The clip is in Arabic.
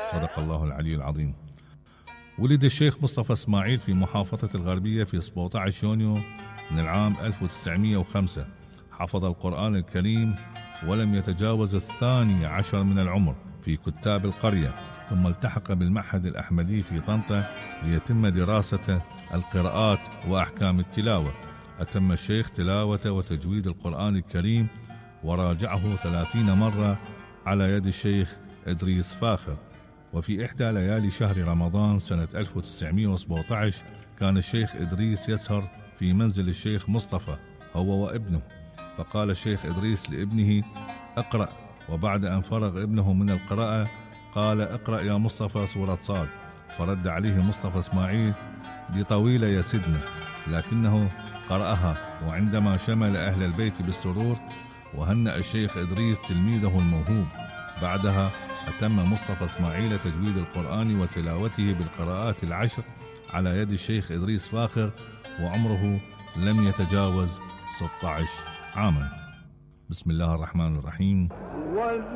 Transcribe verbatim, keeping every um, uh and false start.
صدق الله العلي العظيم. ولد الشيخ مصطفى اسماعيل في محافظة الغربية في سبعة عشر يونيو من العام ألف وتسعمائة وخمسة. حفظ القرآن الكريم ولم يتجاوز الثاني عشر من العمر في كتاب القرية، ثم التحق بالمعهد الأحمدي في طنطا ليتم دراسة القراءات وأحكام التلاوة. أتم الشيخ تلاوة وتجويد القرآن الكريم وراجعه ثلاثين مرة على يد الشيخ إدريس فاخر. وفي إحدى ليالي شهر رمضان سنة ألف وتسعمائة وسبعة عشر كان الشيخ إدريس يسهر في منزل الشيخ مصطفى هو وابنه، فقال الشيخ إدريس لابنه اقرأ، وبعد أن فرغ ابنه من القراءة قال اقرأ يا مصطفى سورة صاد، فرد عليه مصطفى اسماعيل دي طويلة يا سيدنا، لكنه قرأها. وعندما شمل أهل البيت بالسرور وهنأ الشيخ إدريس تلميذه الموهوب. بعدها أتم مصطفى اسماعيل تجويد القرآن وتلاوته بالقراءات العشر على يد الشيخ إدريس فاخر، وعمره لم يتجاوز ستة عشر عاما. بسم الله الرحمن الرحيم.